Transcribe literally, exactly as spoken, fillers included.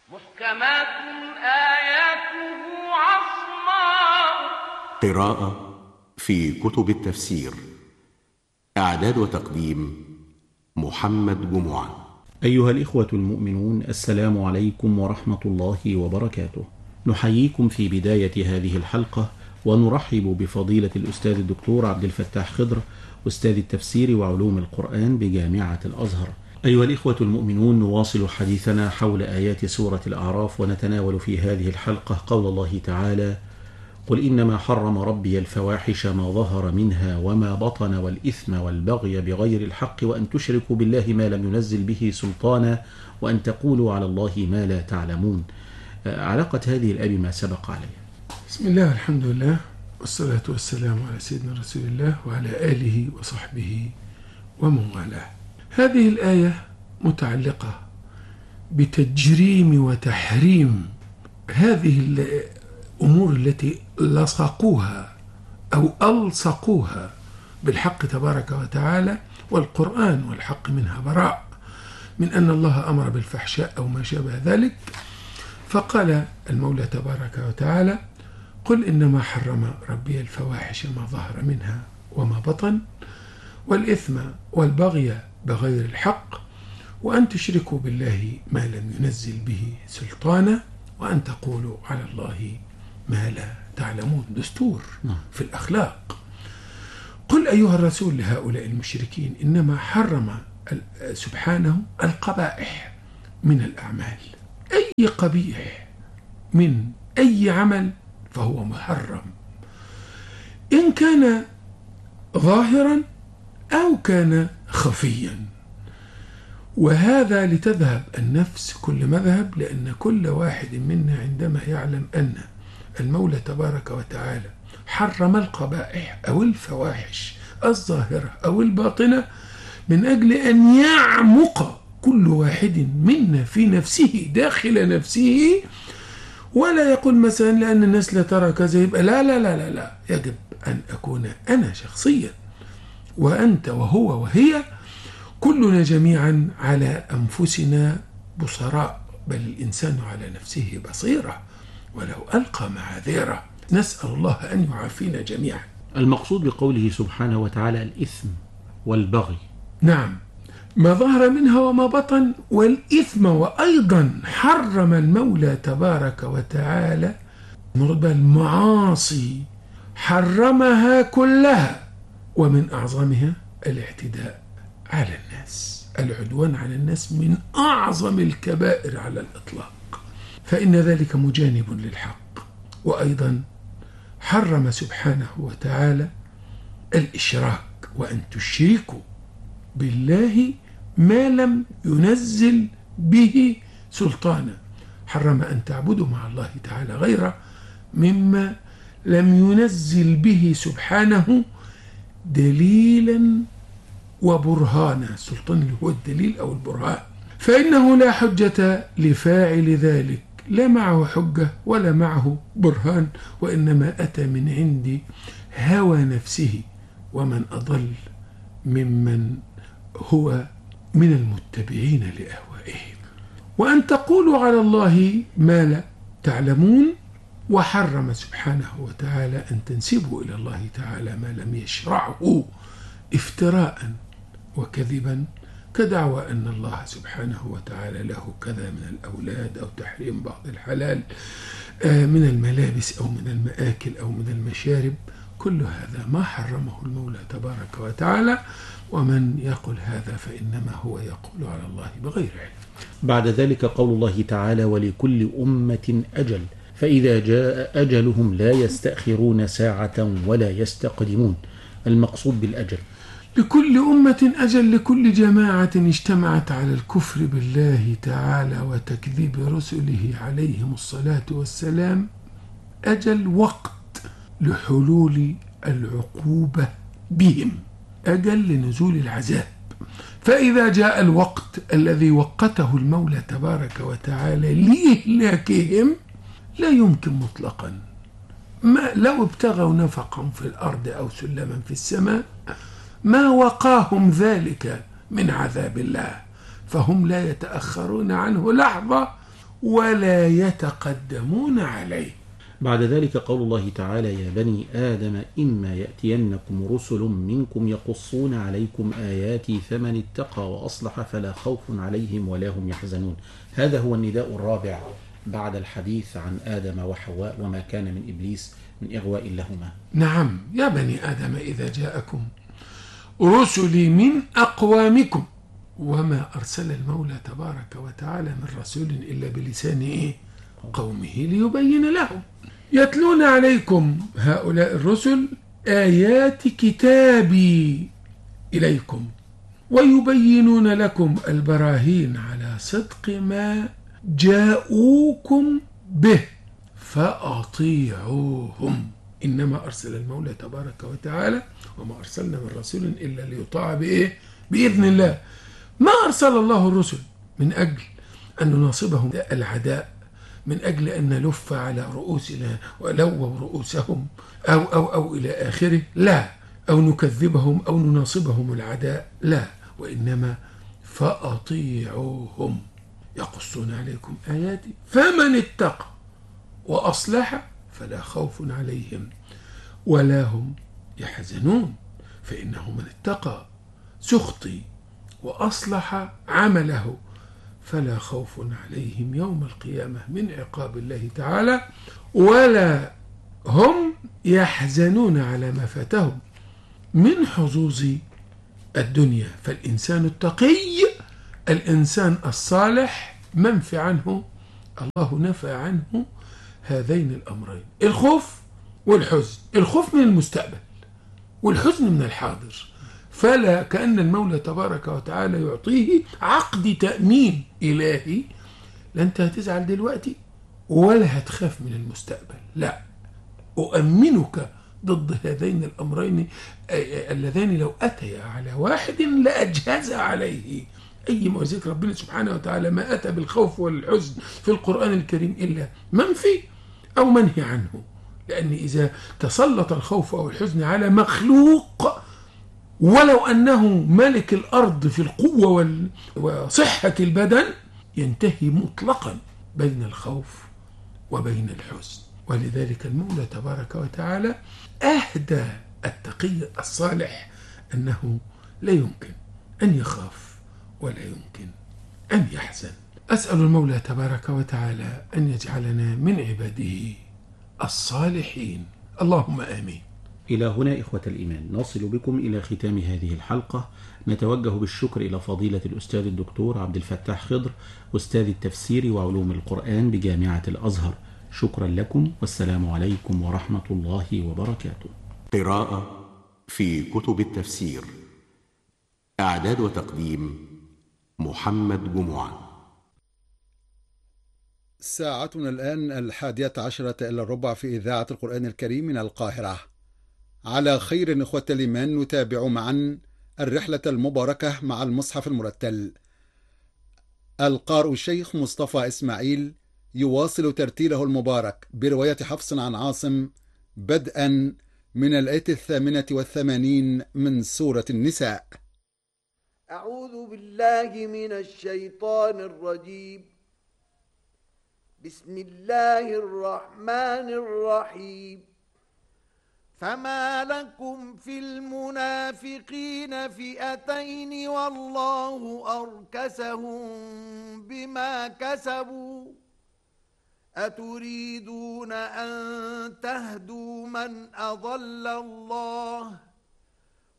محكمات آياته عصماء. قراءة في كتب التفسير. إعداد وتقديم محمد جمعة. أيها الإخوة المؤمنون، السلام عليكم ورحمة الله وبركاته. نحييكم في بداية هذه الحلقة ونرحب بفضيلة الأستاذ الدكتور عبد الفتاح خضر، أستاذ التفسير وعلوم القرآن بجامعة الأزهر. أيها الإخوة المؤمنون، نواصل حديثنا حول آيات سورة الأعراف، ونتناول في هذه الحلقة قول الله تعالى: قل إنما حرم ربي الفواحش ما ظهر منها وما بطن والإثم والبغي بغير الحق وأن تشركوا بالله ما لم ينزل به سلطانا وأن تقولوا على الله ما لا تعلمون. علاقة هذه الآية بما سبق عليه. بسم الله، الحمد لله، والصلاة والسلام على سيدنا رسول الله وعلى آله وصحبه ومن والاه. هذه الآية متعلقة بتجريم وتحريم هذه الأمور التي لصقوها أو ألصقوها بالحق تبارك وتعالى، والقرآن والحق منها براء من أن الله أمر بالفحشاء أو ما شابه ذلك. فقال المولى تبارك وتعالى: قل إنما حرم ربي الفواحش ما ظهر منها وما بطن والإثم والبغي بغير الحق وأن تشركوا بالله ما لم ينزل به سلطانا وأن تقولوا على الله ما لا تعلمون. دستور في الأخلاق. قل أيها الرسول لهؤلاء المشركين: إنما حرم سبحانه القبائح من الأعمال. أي قبيح من أي عمل فهو محرم، إن كان ظاهرا أو كان خفيا. وهذا لتذهب النفس كل مذهب، لأن كل واحد منا عندما يعلم أن المولى تبارك وتعالى حرم القبائح أو الفواحش الظاهرة أو الباطنة من أجل أن يعمق كل واحد منا في نفسه داخل نفسه، ولا يقول مثلا لأن الناس لا ترى كذا يبقى لا لا لا لا لا يجب أن أكون أنا شخصيا وأنت وهو وهي كلنا جميعا على أنفسنا بصراء، بل الإنسان على نفسه بصيرة ولو ألقى معاذيره. نسأل الله أن يعافينا جميعا. المقصود بقوله سبحانه وتعالى الإثم والبغي. نعم، ما ظهر منها وما بطن والإثم. وأيضا حرم المولى تبارك وتعالى المعاصي، حرمها كلها، ومن أعظمها الاعتداء على الناس. العدوان على الناس من أعظم الكبائر على الإطلاق، فإن ذلك مجانب للحق. وأيضا حرم سبحانه وتعالى الإشراك، وأن تشركوا بالله ما لم ينزل به سلطانا. حرم أن تعبدوا مع الله تعالى غيره مما لم ينزل به سبحانه دليلا وبرهانا. السلطان اللي هو الدليل أو البرهان، فإنه لا حجة لفاعل ذلك، لا معه حجة ولا معه برهان، وإنما أتى من عند هوى نفسه. ومن أضل ممن هو من المتبعين لأهوائهم. وأن تقولوا على الله ما لا تعلمون. وحرم سبحانه وتعالى أن تنسبوا إلى الله تعالى ما لم يشرعه افتراء وكذبا، كدعوى أن الله سبحانه وتعالى له كذا من الأولاد، أو تحريم بعض الحلال من الملابس أو من المآكل أو من المشارب. كل هذا ما حرمه المولى تبارك وتعالى، ومن يقول هذا فإنما هو يقول على الله بغير علم. بعد ذلك قول الله تعالى: ولكل أمة أجل فإذا جاء أجلهم لا يستأخرون ساعة ولا يستقدمون. المقصود بالأجل لكل أمة أجل، لكل جماعة اجتمعت على الكفر بالله تعالى وتكذيب رسله عليهم الصلاة والسلام أجل، وقت لحلول العقوبة بهم، أجل لنزول العذاب. فإذا جاء الوقت الذي وقته المولى تبارك وتعالى لإهلاكهم لا يمكن مطلقا، ما لو ابتغوا نفقا في الأرض أو سلما في السماء ما وقاهم ذلك من عذاب الله، فهم لا يتأخرون عنه لحظة ولا يتقدمون عليه. بعد ذلك قول الله تعالى: يا بني آدم إما يأتينكم رسل منكم يقصون عليكم آياتي فمن اتقى وأصلح فلا خوف عليهم ولا هم يحزنون. هذا هو النداء الرابع بعد الحديث عن آدم وحواء وما كان من إبليس من إغواء لهما. نعم، يا بني آدم إذا جاءكم رسلي من أقوامكم، وما أرسل المولى تبارك وتعالى من رسول إلا بلسان إيه؟ قومه ليبين لهم. يتلون عليكم هؤلاء الرسل آيات كتابي إليكم ويبينون لكم البراهين على صدق ما جاءوكم به فأطيعوهم. إنما أرسل المولى تبارك وتعالى وما أرسلنا من رسول إلا ليطاع بإيه؟ بإذن الله. ما أرسل الله الرسل من أجل أن نناصبهم العداء، من أجل أن نلف على رؤوسنا ولووا رؤوسهم أو, أو, أو إلى آخره، لا، أو نكذبهم أو نناصبهم العداء، لا، وإنما فأطيعوهم يقصون عليكم آياتي فمن اتقى وأصلح فلا خوف عليهم ولا هم يحزنون. فإنه من اتقى سخطي وأصلح عمله فلا خوف عليهم يوم القيامة من عقاب الله تعالى ولا هم يحزنون على ما فاتهم من حظوظ الدنيا. فالإنسان التقي الإنسان الصالح منفي عنه الله نفى عنه هذين الأمرين، الخوف والحزن. الخوف من المستقبل والحزن من الحاضر، فلا كأن المولى تبارك وتعالى يعطيه عقد تأمين إلهي، لا أنت هتزعل دلوقتي ولا هتخاف من المستقبل، لا، أؤمنك ضد هذين الأمرين اللذين لو أتيا على واحد لأجهز عليه أي موزيك. ربنا سبحانه وتعالى ما أتى بالخوف والحزن في القرآن الكريم إلا منفي أو منهي عنه، لأن إذا تسلط الخوف أو الحزن على مخلوق ولو أنه ملك الأرض في القوة وصحة البدن ينتهي مطلقا بين الخوف وبين الحزن. ولذلك المولى تبارك وتعالى أهدى التقي الصالح أنه لا يمكن أن يخاف ولا يمكن أن يحزن. أسأل المولى تبارك وتعالى أن يجعلنا من عباده الصالحين، اللهم آمين. إلى هنا إخوة الإيمان نصل بكم إلى ختام هذه الحلقة. نتوجه بالشكر إلى فضيلة الأستاذ الدكتور عبد الفتاح خضر أستاذ التفسير وعلوم القرآن بجامعة الأزهر. شكرا لكم والسلام عليكم ورحمة الله وبركاته. قراءة في كتب التفسير. إعداد وتقديم محمد جمعة. ساعتنا الآن الحادية عشرة إلى الربع في إذاعة القرآن الكريم من القاهرة. على خير إخوة الإيمان نتابع معا الرحلة المباركة مع المصحف المرتل. القارئ الشيخ مصطفى إسماعيل يواصل ترتيله المبارك برواية حفص عن عاصم بدءا من الآية الثامنة والثمانين من سورة النساء. أعوذ بالله من الشيطان الرجيم. بسم الله الرحمن الرحيم. فما لكم في المنافقين فئتين والله أركسهم بما كسبوا أتريدون أن تهدوا من أضل الله